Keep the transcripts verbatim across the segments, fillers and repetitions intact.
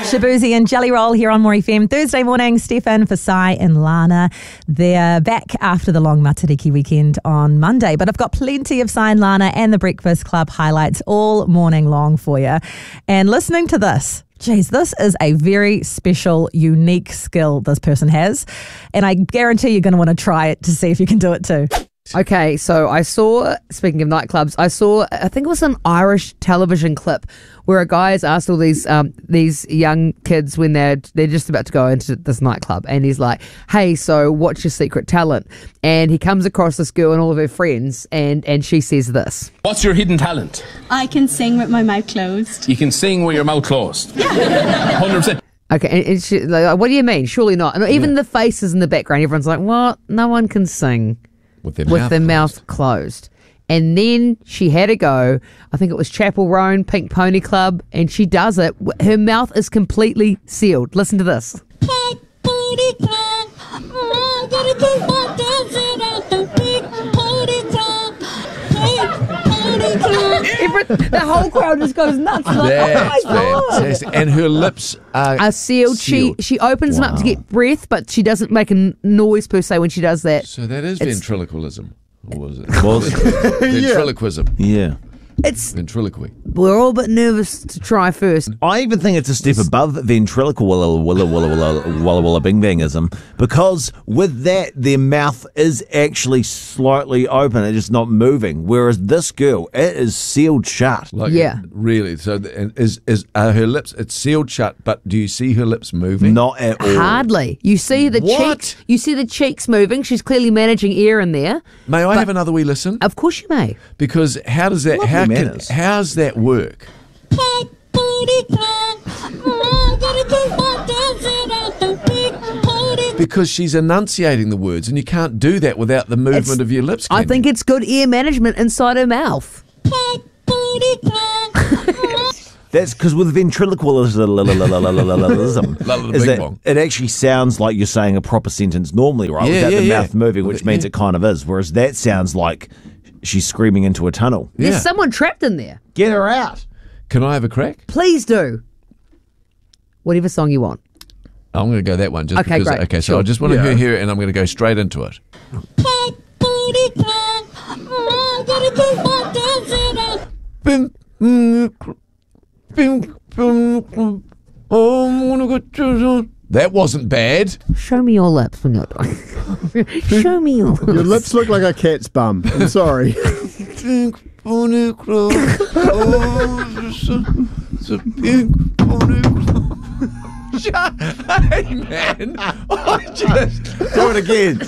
Shabuzi and Jelly Roll here on More F M. Thursday morning, Stefan, Fasai and Lana. They're back after the long Matariki weekend on Monday. But I've got plenty of Sai and Lana and the Breakfast Club highlights all morning long for you. And listening to this, geez, this is a very special, unique skill this person has. And I guarantee you're going to want to try it to see if you can do it too. Okay, so I saw, speaking of nightclubs, I saw, I think it was an Irish television clip where a guy has asked all these um, these young kids when they're they're just about to go into this nightclub, and he's like, hey, so what's your secret talent? And he comes across this girl and all of her friends, and, and she says this. What's your hidden talent? I can sing with my mouth closed. You can sing with your mouth closed. Yeah. one hundred percent. Okay, and, and she, like, what do you mean? Surely not. And even yeah. the faces in the background, everyone's like, what? No one can sing with their, with mouth, their closed. mouth closed. And then she had a go. I think it was Chapel Roan, Pink Pony Club, and she does it. Her mouth is completely sealed. Listen to this. Pink Pony Club. I'm gonna do my dancing at the Pink Pony Club. Pink Pony Club. Every, the whole crowd just goes nuts. Like, That's oh my God. fantastic. And her lips are, are sealed. sealed. She she opens wow. them up to get breath, but she doesn't make a n- noise per se when she does that. So that is it's, ventriloquism. Or was it? Was ventriloquism. Yeah. It's ventriloquy. We're all a bit nervous to try first. I even think it's a step above ventriloquism, willa willa willa willa willa willa bing bangism, because with that their mouth is actually slightly open, it's just not moving. Whereas this girl, it is sealed shut. Like, yeah, really. So and is is are her lips? It's sealed shut, but do you see her lips moving? Not at all. Hardly. You see the what? cheeks. You see the cheeks moving. She's clearly managing air in there. May I have another wee listen? Of course you may. Because how does that? Lovely How can, manners. how's that work? Pink Pony Club. I'm gonna do my dancing at the Pink Pony. Because she's enunciating the words, and you can't do that without the movement It's- of your lips. I can think you? it's good ear management inside her mouth. Pink Pony Club. That's because with ventriloquism, is that bong. it actually sounds like you're saying a proper sentence normally, right? Yeah, Without yeah, the yeah. mouth moving, which means Yeah. it kind of is. Whereas that sounds like she's screaming into a tunnel. Yeah. There's someone trapped in there. Get her out. Can I have a crack? Please do. Whatever song you want. I'm going to go that one just Okay, because. great. Okay, so Sure. I just want to Yeah. hear, hear it, and I'm going to go straight into it. Pink Pony Club. I'm gonna do my dancing at Bing, mm, bing, bing, bing. Oh, I'm gonna go to- That wasn't bad. Show me your lips when you're doing. Show me your. Your lips look like a cat's bum. I'm sorry. Pink pony club. Oh, it's a, it's a pink pony club. Shut, hey man! I just Do it again.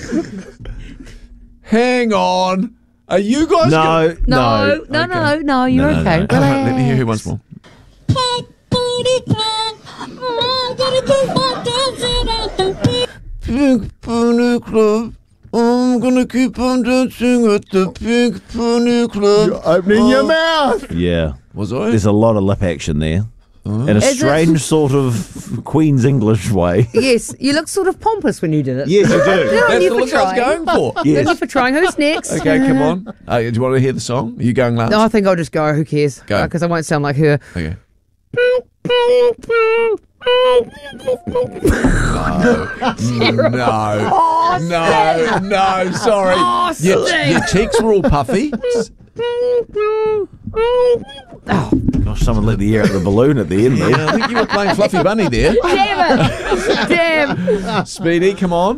hang on. Are you guys? No, No, no, Okay. no, no. You're No, no, okay. no. Gonna... Let me hear you once more. Pink Pony Club. I'm gonna do my dancing at the Pink. Pink Pony Club. I'm gonna keep on dancing at the Pink Pony Club. You're opening your mouth. Yeah. Was I? There's a lot of lip action there. In a Is it? strange sort of Queen's English way. Yes, you look sort of pompous when you did it. Yes, you do. Good on That's you the for look I was trying. going for. Good on you Yes. for trying. Who's next? Okay, come on. Uh, do you want to hear the song? Are you going last? No, I think I'll just go. Who cares? Go. Because I won't sound like her. Okay. No, no, no, sorry. Oh, your, Steve. your cheeks were all puffy. Gosh, someone let the air out of the balloon at the end there. Yeah, I think you were playing Fluffy Bunny there. Damn it! Damn. Speedy, come on.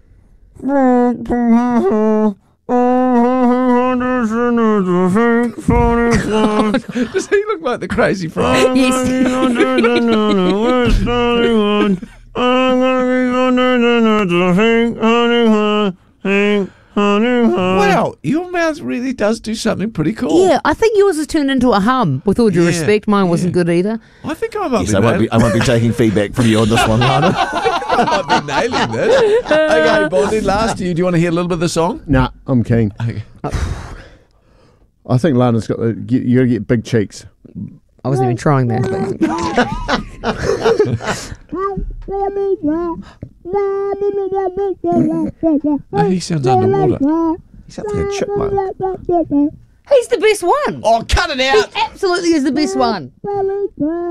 Does he look like the crazy frog? Yes. Wow, your mouth really does do something pretty cool. Yeah, I think yours has turned into a hum. With all due Yeah, respect, mine wasn't yeah. good either. I think I might Yes, be, I won't be, I won't be taking feedback from you on this one, Lana. I might be nailing this. Okay, Bondi, last to you. Do you want to hear a little bit of the song? Nah, I'm keen. Okay. I think Lana's got the. You, you got to get big cheeks. I wasn't even trying that. Oh, he sounds underwater. He sounds like a chipmunk. He's the best one. Oh, cut it out. Absolutely is the best one.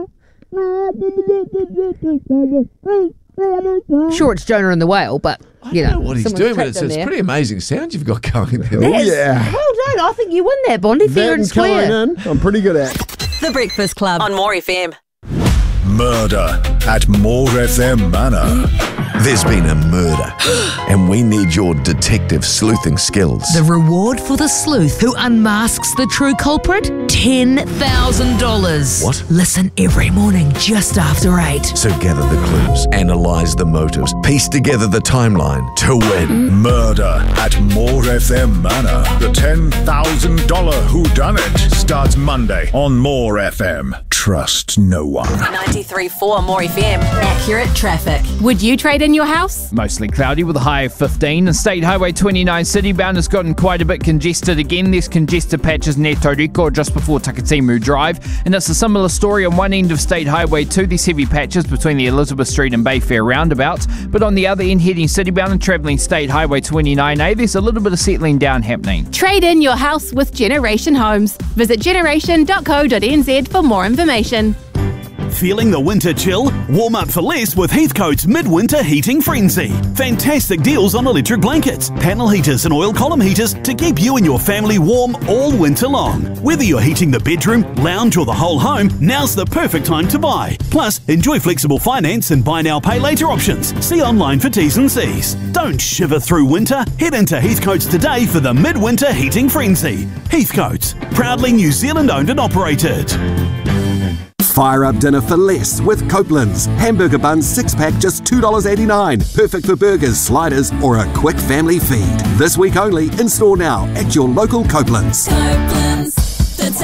Sure, it's Jonah and the Whale, but you I know, don't know what he's someone's doing, but trapped it's, in it's there. pretty amazing sound you've got going there. Yes. yeah. Well done. I think you win that, Bondi, fair That and and coming square. in, I'm pretty good at. The Breakfast Club on More F M. Murder at More F M Manor. There's been a murder, and we need your detective sleuthing skills. The reward for the sleuth who unmasks the true culprit? ten thousand dollars. What? Listen every morning just after eight. So gather the clues, analyse the motives, piece together the timeline to win. Murder at More F M Manor. The ten thousand dollars whodunit starts Monday on More F M. Trust no one. ninety-three point four More F M. Accurate traffic. Would you trade in your house? Mostly cloudy with a high of fifteen. And State Highway twenty-nine citybound has gotten quite a bit congested again. There's congested patches near Tauriko just before Takatimu Drive. And it's a similar story on one end of State Highway two. There's heavy patches between the Elizabeth Street and Bayfair roundabouts. But on the other end, heading citybound and travelling State Highway twenty-nine A, there's a little bit of settling down happening. Trade in your house with Generation Homes. Visit generation dot co dot n z for more information. Feeling the winter chill? Warm up for less with Heathcote's Midwinter Heating Frenzy. Fantastic deals on electric blankets, panel heaters and oil column heaters to keep you and your family warm all winter long. Whether you're heating the bedroom, lounge or the whole home, now's the perfect time to buy. Plus, enjoy flexible finance and buy now pay later options. See online for T's and C's. Don't shiver through winter. Head into Heathcote's today for the Midwinter Heating Frenzy. Heathcote's, proudly New Zealand owned and operated. Fire up dinner for less with Copeland's. Hamburger buns six pack just two dollars eighty-nine. Perfect for burgers, sliders or a quick family feed. This week only, in store now at your local Copeland's. Copeland's, the taste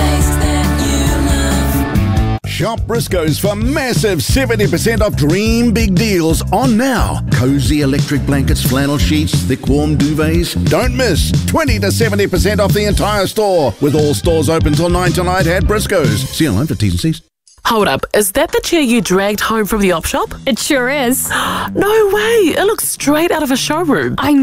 that you love. Shop Briscoe's for massive seventy percent off dream big deals on now. Cozy electric blankets, flannel sheets, thick warm duvets. Don't miss twenty to seventy percent off the entire store. With all stores open till nine tonight at Briscoe's. See online for T's and C's. Hold up, is that the chair you dragged home from the op shop? It sure is. No way, it looks straight out of a showroom. I